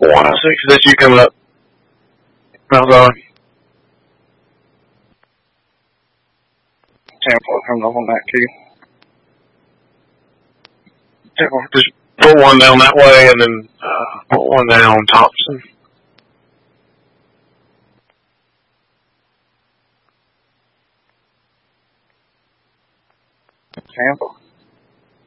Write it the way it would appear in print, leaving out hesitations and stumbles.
106 that you come up. Malzahn. 10-4 coming up on that key. 10-4, just put one down that way and then put one down on Thompson. Tampa.